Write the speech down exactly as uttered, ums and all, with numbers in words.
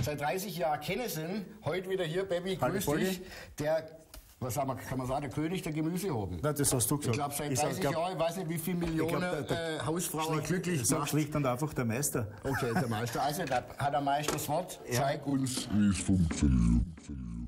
seit dreißig Jahren kennen sind. Heute wieder hier, Baby, grüß dich. Der, was sagen wir, kann man sagen, der König der Gemüsehoben. Nein, das hast du gesagt. Ich glaube, seit dreißig Jahren, ich weiß nicht, wie viele Millionen glaub, der, der, äh, Hausfrauen glücklich macht. Schlicht und einfach der Meister. Okay, der Meister. Also, da hat der Meister das Wort. Ja. Zeig uns, wie es funktioniert.